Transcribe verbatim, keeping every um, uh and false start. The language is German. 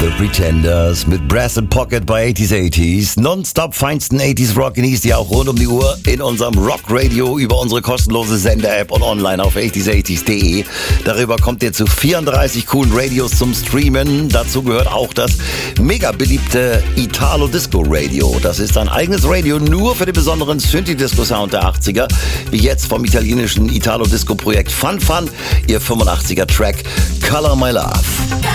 The Pretenders mit Brass and Pocket bei eighties eighties. Nonstop feinsten eighties Rock genießt ihr auch rund um die Uhr in unserem Rock Radio über unsere kostenlose Sender-App und online auf eighties eighties punkt de. Darüber kommt ihr zu vierunddreißig coolen Radios zum Streamen. Dazu gehört auch das mega beliebte Italo Disco Radio. Das ist ein eigenes Radio nur für den besonderen Synthi-Disco-Sound der achtziger, wie jetzt vom italienischen Italo-Disco-Projekt Fun Fun, ihr fünfundachtziger Track Color My Love.